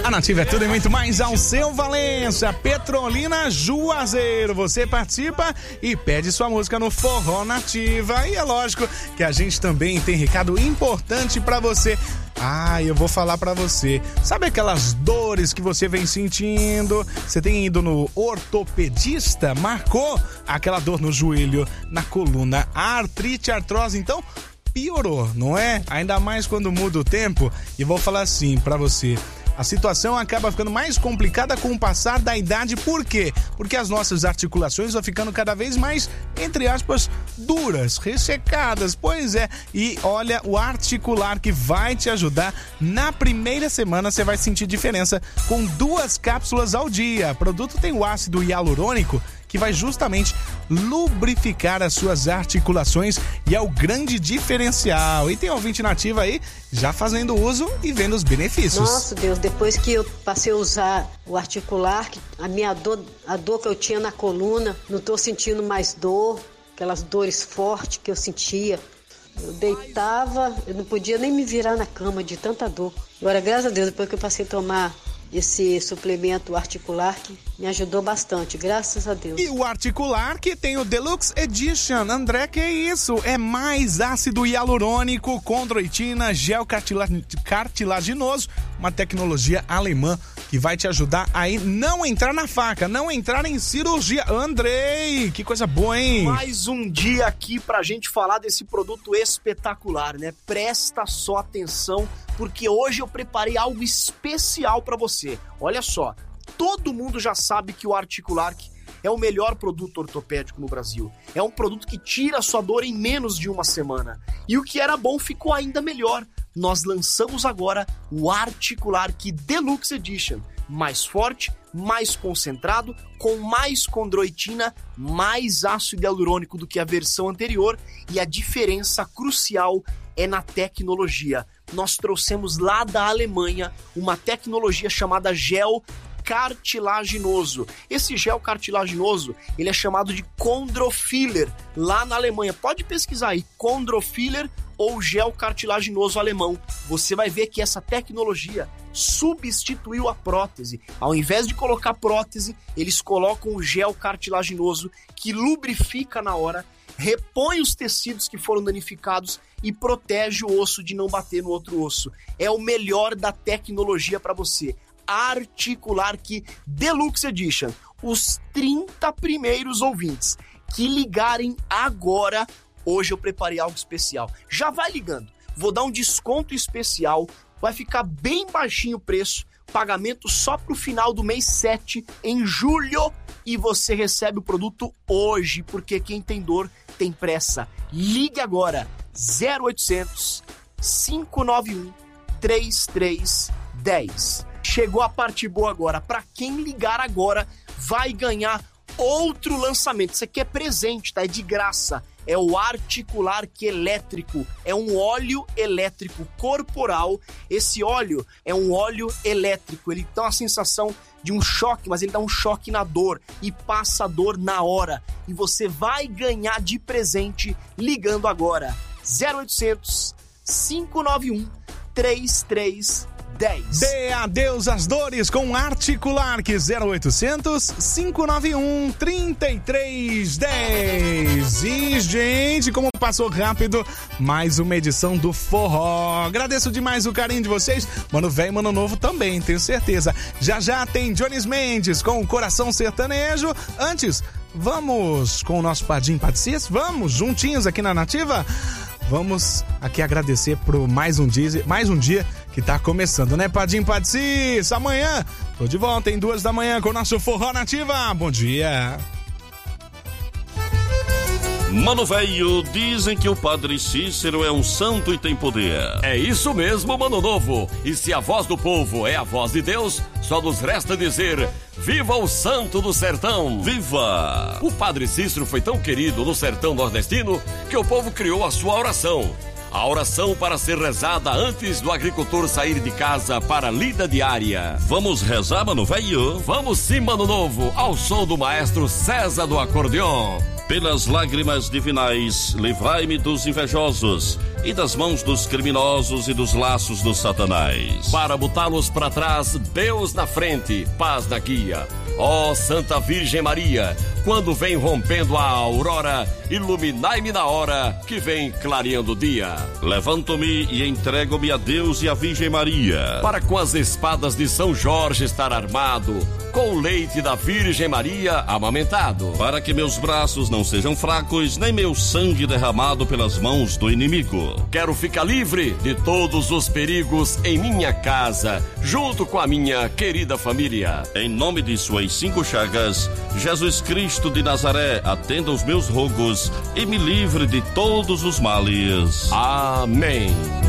A Nativa é tudo e muito mais ao seu Valença, Petrolina Juazeiro. Você participa e pede sua música no Forró Nativa. E é lógico que a gente também tem recado importante pra você. Eu vou falar pra você. Sabe aquelas dores que você vem sentindo? Você tem ido no ortopedista? Marcou aquela dor no joelho, na coluna, a artrite, a artrose, então piorou, não é? Ainda mais quando muda o tempo. E vou falar assim pra você. A situação acaba ficando mais complicada com o passar da idade. Por quê? Porque as nossas articulações vão ficando cada vez mais, entre aspas, duras, ressecadas. Pois é. E olha, o Articular que vai te ajudar. Na primeira semana você vai sentir diferença com 2 cápsulas ao dia. O produto tem o ácido hialurônico que vai justamente lubrificar as suas articulações e é o grande diferencial. E tem ouvinte nativa aí já fazendo uso e vendo os benefícios. Nossa, Deus, depois que eu passei a usar o Articular, a dor que eu tinha na coluna, não tô sentindo mais dor, aquelas dores fortes que eu sentia. Eu deitava, eu não podia nem me virar na cama de tanta dor. Agora, graças a Deus, depois que eu passei a tomar esse suplemento Articular que me ajudou bastante, graças a Deus. E o Articular que tem o Deluxe Edition, André, que é isso? É mais ácido hialurônico, condroitina, gel cartilaginoso, uma tecnologia alemã que vai te ajudar a não entrar na faca, não entrar em cirurgia. Andrei, que coisa boa, hein? Mais um dia aqui pra gente falar desse produto espetacular, né? Presta só atenção, porque hoje eu preparei algo especial pra você. Olha só, todo mundo já sabe que o Articular é o melhor produto ortopédico no Brasil. É um produto que tira a sua dor em menos de uma semana. E o que era bom ficou ainda melhor. Nós lançamos agora o Articular Deluxe Edition. Mais forte, mais concentrado, com mais condroitina, mais ácido hialurônico do que a versão anterior. E a diferença crucial é na tecnologia. Nós trouxemos lá da Alemanha uma tecnologia chamada gel cartilaginoso. Esse gel cartilaginoso, ele é chamado de Chondrofiller lá na Alemanha. Pode pesquisar aí, Chondrofiller ou gel cartilaginoso alemão. Você vai ver que essa tecnologia substituiu a prótese. Ao invés de colocar prótese, eles colocam o gel cartilaginoso que lubrifica na hora, repõe os tecidos que foram danificados e protege o osso de não bater no outro osso. É o melhor da tecnologia para você. Articular Deluxe Edition. Os 30 primeiros ouvintes que ligarem agora, hoje eu preparei algo especial. Já vai ligando, vou dar um desconto especial, vai ficar bem baixinho o preço, pagamento só pro final do mês 7, em julho, e você recebe o produto hoje, porque quem tem dor tem pressa. Ligue agora, 0800 591 3310. Chegou a parte boa agora. Para quem ligar agora, vai ganhar outro lançamento. Isso aqui é presente, tá? É de graça. É o Articular elétrico. É um óleo elétrico corporal. Esse óleo é um óleo elétrico. Ele dá uma sensação de um choque, mas ele dá um choque na dor e passa a dor na hora. E você vai ganhar de presente ligando agora. 0800 591 3310. Dê adeus às dores com Articular 0800 591 3310. E, gente, como passou rápido, mais uma edição do Forró. Agradeço demais o carinho de vocês. Mano velho e mano novo também, tenho certeza. Já tem Jones Mendes com o Coração Sertanejo. Antes, vamos com o nosso Padim Patricis? Vamos juntinhos aqui na Nativa? Vamos aqui agradecer por mais um dia que tá começando, né, Padim Patricis? Amanhã tô de volta em 2 da manhã com o nosso Forró Nativa. Bom dia. Mano velho, dizem que o Padre Cícero é um santo e tem poder. É isso mesmo, mano novo. E se a voz do povo é a voz de Deus, só nos resta dizer: viva o santo do sertão! Viva! O Padre Cícero foi tão querido no sertão nordestino que o povo criou a sua oração. A oração para ser rezada antes do agricultor sair de casa para a lida diária. Vamos rezar, mano velho? Vamos sim, mano novo, ao som do maestro César do acordeon. Pelas lágrimas divinais, livrai-me dos invejosos. e das mãos dos criminosos e dos laços do Satanás. Para botá-los para trás, Deus na frente, paz na guia. Ó Santa Virgem Maria, quando vem rompendo a aurora, iluminai-me na hora que vem clareando o dia. Levanto-me e entrego-me a Deus e à Virgem Maria, para com as espadas de São Jorge estar armado, com o leite da Virgem Maria amamentado, para que meus braços não sejam fracos, nem meu sangue derramado pelas mãos do inimigo. Quero ficar livre de todos os perigos em minha casa, junto com a minha querida família. Em nome de suas 5 chagas, Jesus Cristo de Nazaré, atenda os meus rogos e me livre de todos os males. Amém.